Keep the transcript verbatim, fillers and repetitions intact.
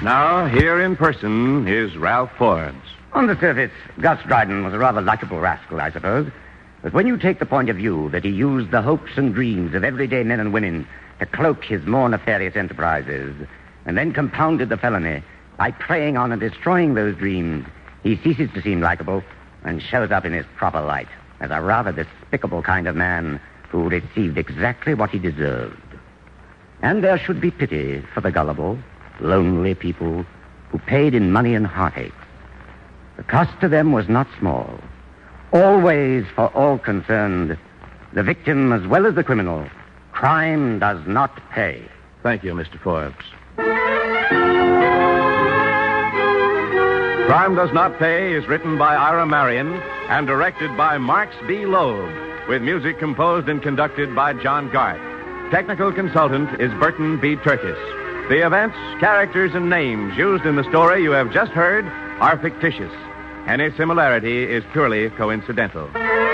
Now, here in person is Ralph Forbes. On the surface, Gus Dryden was a rather likable rascal, I suppose. But when you take the point of view that he used the hopes and dreams of everyday men and women to cloak his more nefarious enterprises, and then compounded the felony by preying on and destroying those dreams, he ceases to seem likable and shows up in his proper light as a rather despicable kind of man who received exactly what he deserved. And there should be pity for the gullible, lonely people who paid in money and heartache. The cost to them was not small. Always, for all concerned, the victim as well as the criminal, crime does not pay. Thank you, Mister Forbes. Crime Does Not Pay is written by Ira Marion and directed by Marks B. Loeb, with music composed and conducted by John Garth. Technical consultant is Burton B. Turkis. The events, characters, and names used in the story you have just heard are fictitious. Any similarity is purely coincidental.